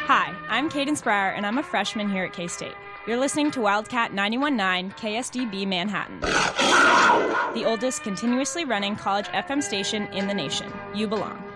Hi, I'm Cadence Breyer, and I'm a freshman here at K-State. You're listening to Wildcat 91.9 KSDB Manhattan, the oldest continuously running college FM station in the nation. You belong.